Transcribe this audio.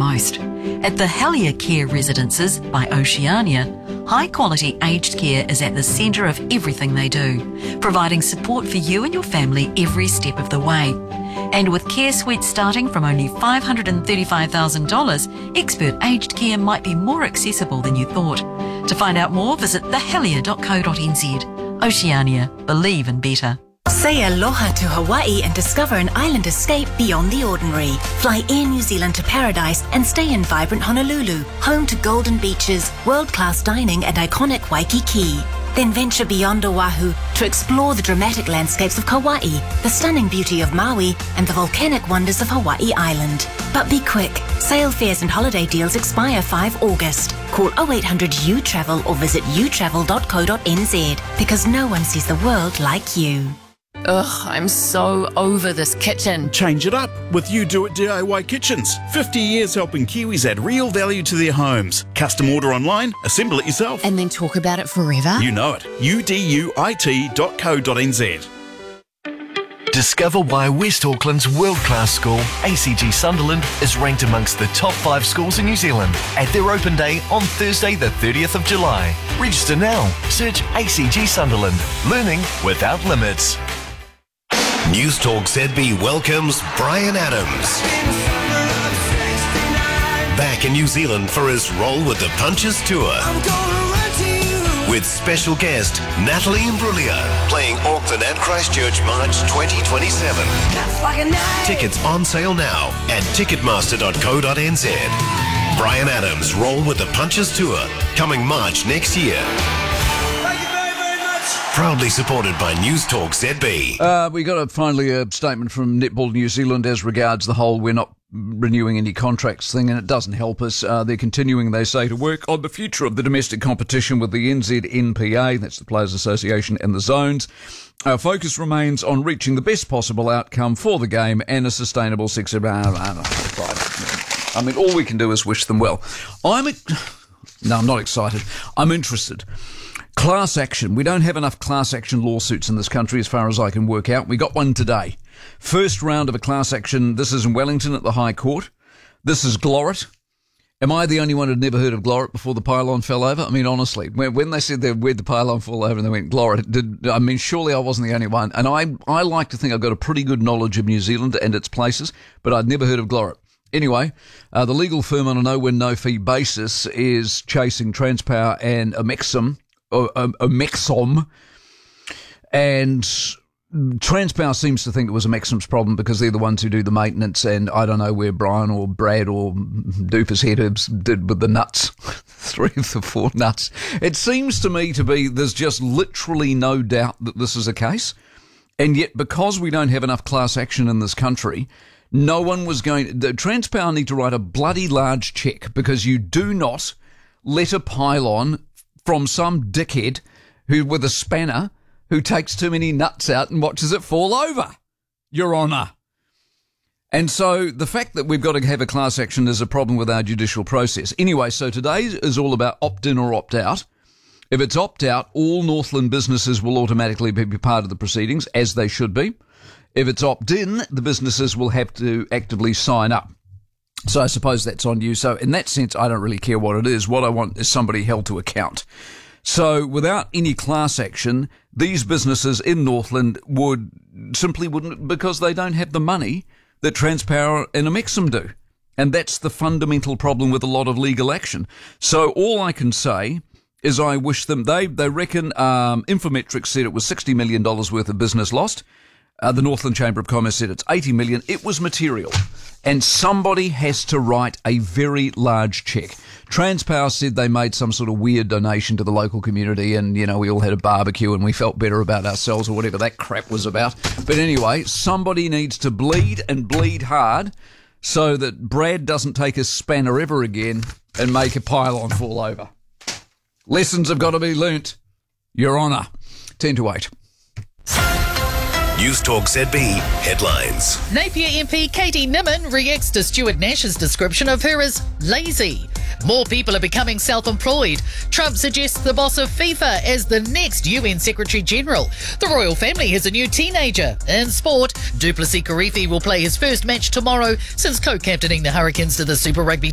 most. At the Helier Care Residences by Oceania, high-quality aged care is at the centre of everything they do, providing support for you and your family every step of the way. And with care suites starting from only $535,000, expert aged care might be more accessible than you thought. To find out more, visit thehelier.co.nz. Oceania, believe in better. Say aloha to Hawaii and discover an island escape beyond the ordinary. Fly Air New Zealand to paradise and stay in vibrant Honolulu, home to golden beaches, world-class dining and iconic Waikiki. Then venture beyond Oahu to explore the dramatic landscapes of Kauai, the stunning beauty of Maui and the volcanic wonders of Hawaii Island. But be quick, sail fares and holiday deals expire 5 August. Call 0800-U-TRAVEL or visit utravel.co.nz because no one sees the world like you. Ugh, I'm so over this kitchen. Change it up with You Do It DIY Kitchens. 50 years helping Kiwis add real value to their homes. Custom order online, assemble it yourself. And then talk about it forever? You know it. uduit.co.nz. Discover why West Auckland's world-class school, ACG Sunderland, is ranked amongst the top 5 schools in New Zealand at their open day on Thursday the 30th of July. Register now. Search ACG Sunderland. Learning without limits. News Talk ZB welcomes Bryan Adams. Back in New Zealand for his Roll with the Punches tour. With special guest Natalie Imbruglia, playing Auckland and Christchurch March 2027. Tickets on sale now at ticketmaster.co.nz. Bryan Adams' Roll with the Punches tour, coming March next year. Proudly supported by News Talk ZB. We got finally a statement from Netball New Zealand as regards the whole we're not renewing any contracts thing, and it doesn't help us. They're continuing, they say, to work on the future of the domestic competition with the NZNPA, that's the Players Association, and the zones. Our focus remains on reaching the best possible outcome for the game and a sustainable success. I mean, all we can do is wish them well. I'm not excited. I'm interested. Class action. We don't have enough class action lawsuits in this country as far as I can work out. We got one today. First round of a class action. This is in Wellington at the High Court. This is Glorit. Am I the only one who'd never heard of Glorit before the pylon fell over? I mean, honestly, when they said where'd the pylon fall over and they went Glorit, surely I wasn't the only one. And I like to think I've got a pretty good knowledge of New Zealand and its places, but I'd never heard of Glorit. Anyway, the legal firm on a no-win, no-fee basis is chasing Transpower and Amexom, and Transpower seems to think it was Amexom's problem because they're the ones who do the maintenance, and I don't know where Brian or Brad or Doofus Headers did with the nuts, 3 of the 4 nuts. It seems to me to be there's just literally no doubt that this is a case, and yet because we don't have enough class action in this country, no one was going... Transpower need to write a bloody large cheque because you do not let a pylon from some dickhead who with a spanner who takes too many nuts out and watches it fall over, Your Honour. And so the fact that we've got to have a class action is a problem with our judicial process. Anyway, so today is all about opt-in or opt-out. If it's opt-out, all Northland businesses will automatically be part of the proceedings, as they should be. If it's opt-in, the businesses will have to actively sign up. So I suppose that's on you. So in that sense, I don't really care what it is. What I want is somebody held to account. So without any class action, these businesses in Northland wouldn't, because they don't have the money that Transpower and Amexom do. And that's the fundamental problem with a lot of legal action. So all I can say is I wish them, they reckon, Infometrics said it was $60 million worth of business lost. The Northland Chamber of Commerce said it's $80 million. It was material. And somebody has to write a very large cheque. Transpower said they made some sort of weird donation to the local community and, we all had a barbecue and we felt better about ourselves or whatever that crap was about. But anyway, somebody needs to bleed and bleed hard so that Brad doesn't take a spanner ever again and make a pylon fall over. Lessons have got to be learnt, Your Honour. 10 to 8. News Talk ZB headlines. Napier MP Katie Nimmin reacts to Stuart Nash's description of her as lazy. More people are becoming self-employed. Trump suggests the boss of FIFA as the next UN Secretary General. The royal family has a new teenager. In sport, Du Plessis-Kirifi will play his first match tomorrow since co-captaining the Hurricanes to the Super Rugby